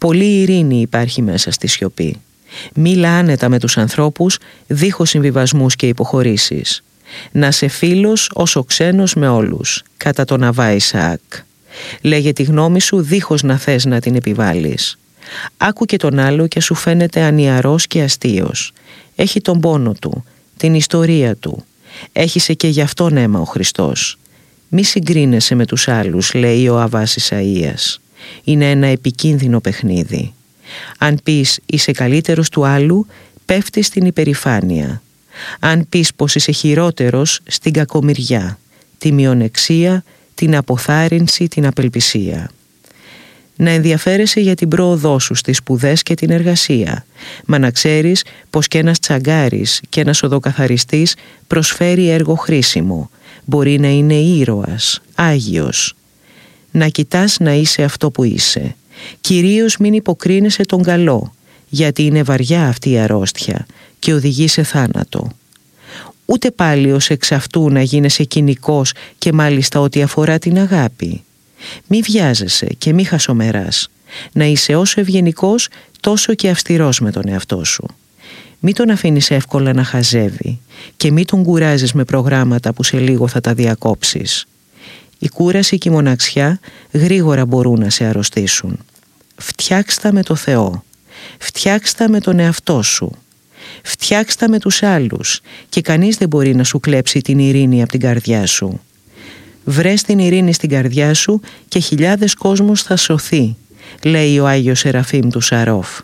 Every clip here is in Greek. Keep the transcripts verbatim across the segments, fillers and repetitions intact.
Πολλή ειρήνη υπάρχει μέσα στη σιωπή. Μίλα άνετα με τους ανθρώπους, δίχως συμβιβασμούς και υποχωρήσεις. Να σε φίλος όσο ξένος με όλους, κατά τον Αβά Ισαάκ. Λέγε τη γνώμη σου δίχως να θες να την επιβάλλεις. Άκου και τον άλλο και σου φαίνεται ανιαρός και αστείος. Έχει τον πόνο του, την ιστορία του. Έχισε και γι' αυτόν αίμα ο Χριστός. Μη συγκρίνεσαι με τους άλλους, λέει ο Αββάς Ισαΐας. Είναι ένα επικίνδυνο παιχνίδι. Αν πεις είσαι καλύτερος του άλλου, πέφτεις στην υπερηφάνεια. Αν πεις πως είσαι χειρότερος, στην κακομοιριά, τη μειονεξία, την αποθάρρυνση, την απελπισία. Να ενδιαφέρεσαι για την πρόοδό σου στις σπουδές και την εργασία, μα να ξέρεις πως και ένας τσαγκάρης και ένας οδοκαθαριστής προσφέρει έργο χρήσιμο. Μπορεί να είναι ήρωας, άγιος. Να κοιτάς να είσαι αυτό που είσαι. Κυρίως μην υποκρίνεσαι τον καλό, γιατί είναι βαριά αυτή η αρρώστια και οδηγεί σε θάνατο. Ούτε πάλι ως εξ αυτού να γίνεσαι κοινικός και μάλιστα ό,τι αφορά την αγάπη. Μη βιάζεσαι και μη χασομεράς. Να είσαι όσο ευγενικός, τόσο και αυστηρός με τον εαυτό σου. Μη τον αφήνεις εύκολα να χαζεύει και μη τον κουράζεις με προγράμματα που σε λίγο θα τα διακόψεις. Η κούραση και η μοναξιά γρήγορα μπορούν να σε αρρωστήσουν. Φτιάξτα με το Θεό. Φτιάξτα με τον εαυτό σου. Φτιάξτα με τους άλλους και κανείς δεν μπορεί να σου κλέψει την ειρήνη από την καρδιά σου. Βρες την ειρήνη στην καρδιά σου και χιλιάδες κόσμος θα σωθεί, λέει ο Άγιος Σεραφείμ του Σαρόφ.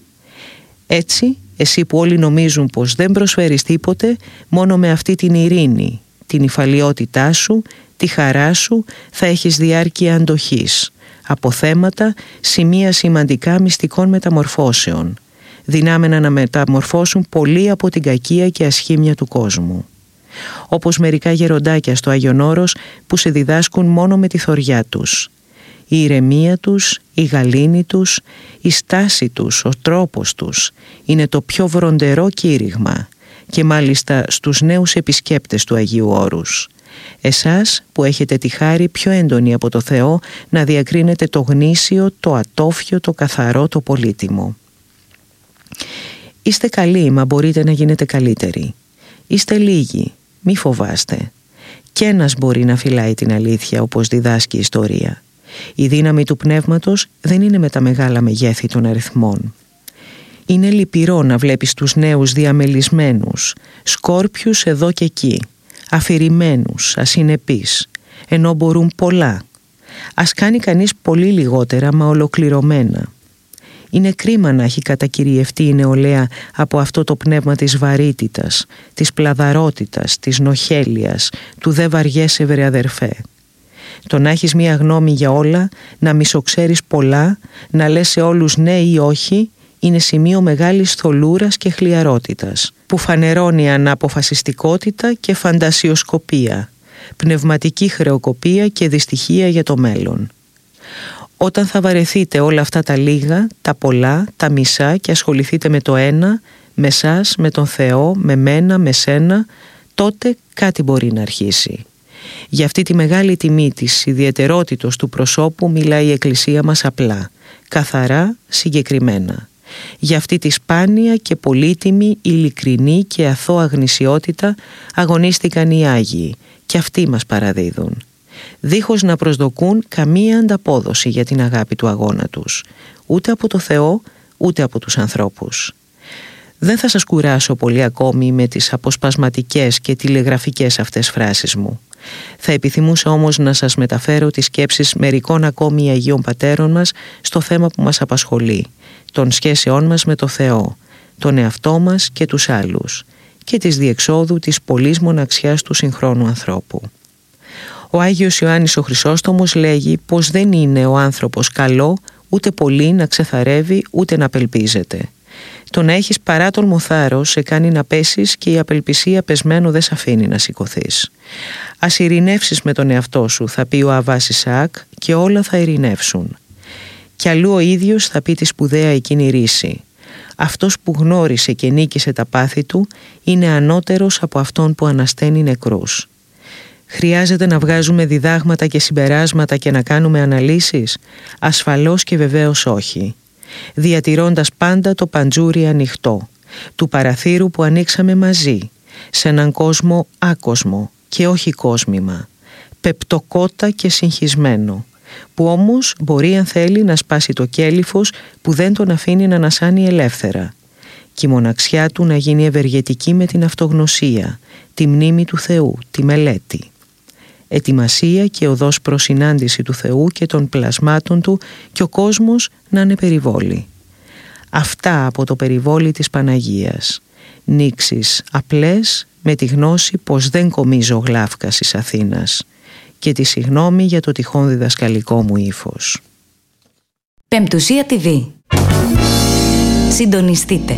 Έτσι, εσύ που όλοι νομίζουν πως δεν προσφέρεις τίποτε, μόνο με αυτή την ειρήνη, την υφαλιότητά σου, τη χαρά σου, θα έχεις διάρκεια αντοχής, αποθέματα, σημεία σημαντικά μυστικών μεταμορφώσεων, δυνάμενα να μεταμορφώσουν πολύ από την κακία και ασχήμια του κόσμου. Όπως μερικά γεροντάκια στο Άγιον Όρος που σε διδάσκουν μόνο με τη θωριά τους. Η ηρεμία τους, η γαλήνη τους, η στάση τους, ο τρόπος τους είναι το πιο βροντερό κήρυγμα και μάλιστα στους νέους επισκέπτες του Αγίου Όρους. Εσάς που έχετε τη χάρη πιο έντονη από το Θεό να διακρίνετε το γνήσιο, το ατόφιο, το καθαρό, το πολύτιμο. Είστε καλοί, μα μπορείτε να γίνετε καλύτεροι. Είστε λίγοι, μη φοβάστε. Κι ένας μπορεί να φυλάει την αλήθεια όπως διδάσκει η ιστορία. Η δύναμη του πνεύματος δεν είναι με τα μεγάλα μεγέθη των αριθμών. Είναι λυπηρό να βλέπεις τους νέους διαμελισμένους, σκόρπιους εδώ και εκεί, αφηρημένους, ασυνεπείς, ενώ μπορούν πολλά. Ας κάνει κανείς πολύ λιγότερα μα ολοκληρωμένα. Είναι κρίμα να έχει κατακυριευτεί η νεολαία από αυτό το πνεύμα της βαρύτητας, της πλαδαρότητας, της νοχέλειας, του «δε βαριέσαι βρε αδερφέ». Το να έχεις μία γνώμη για όλα, να μισοξέρεις πολλά, να λες σε όλους ναι ή όχι, είναι σημείο μεγάλης θολούρας και χλιαρότητας, που φανερώνει αναποφασιστικότητα και φαντασιοσκοπία, πνευματική χρεοκοπία και δυστυχία για το μέλλον. Όταν θα βαρεθείτε όλα αυτά τα λίγα, τα πολλά, τα μισά και ασχοληθείτε με το ένα, με σας, με τον Θεό, με μένα, με σένα, τότε κάτι μπορεί να αρχίσει. Για αυτή τη μεγάλη τιμή της ιδιαιτερότητος του προσώπου μιλάει η Εκκλησία μας απλά, καθαρά, συγκεκριμένα. Για αυτή τη σπάνια και πολύτιμη, ειλικρινή και αθώα γνησιότητα αγωνίστηκαν οι Άγιοι και αυτοί μας παραδίδουν, δίχως να προσδοκούν καμία ανταπόδοση για την αγάπη του αγώνα τους, ούτε από το Θεό, ούτε από τους ανθρώπους. Δεν θα σας κουράσω πολύ ακόμη με τις αποσπασματικές και τηλεγραφικές αυτές φράσεις μου. Θα επιθυμούσα όμως να σας μεταφέρω τις σκέψεις μερικών ακόμη Αγίων Πατέρων μας στο θέμα που μας απασχολεί, των σχέσεών μας με το Θεό, τον εαυτό μας και τους άλλους και της διεξόδου της πολλής μοναξιάς του συγχρόνου ανθρώπου. Ο Άγιος Ιωάννης ο Χρυσόστομος λέγει πως δεν είναι ο άνθρωπος καλό ούτε πολύ να ξεθαρεύει ούτε να απελπίζεται. Το να έχεις παράτολμο θάρρος σε κάνει να πέσεις και η απελπισία πεσμένο δεν σ' αφήνει να σηκωθείς. Ας ειρηνεύσεις με τον εαυτό σου, θα πει ο Αββάς Ισαάκ, και όλα θα ειρηνεύσουν. Κι αλλού ο ίδιος θα πει τη σπουδαία εκείνη ρίση. Αυτός που γνώρισε και νίκησε τα πάθη του είναι ανώτερος από αυτόν που ανασταίνει νεκρούς. Χρειάζεται να βγάζουμε διδάγματα και συμπεράσματα και να κάνουμε αναλύσεις? Ασφαλώς και βεβαίως όχι. διατηρώντας πάντα το παντζούρι ανοιχτό, του παραθύρου που ανοίξαμε μαζί, σε έναν κόσμο άκοσμο και όχι κόσμημα, πεπτοκότα και συγχυσμένο, που όμως μπορεί αν θέλει να σπάσει το κέλυφος που δεν τον αφήνει να ανασάνει ελεύθερα, και η μοναξιά του να γίνει ευεργετική με την αυτογνωσία, τη μνήμη του Θεού, τη μελέτη. Ετοιμασία και οδός προς συνάντηση του Θεού και των πλασμάτων του, και ο κόσμος να είναι περιβόλη. Αυτά από το περιβόλι της Παναγίας. Νήξεις απλές με τη γνώση πως δεν κομίζω γλάφκας εις Αθήνας, και τη συγνώμη για το τυχόν διδασκαλικό μου ύφος. Πεμπτουσία τι βι. Συντονιστείτε.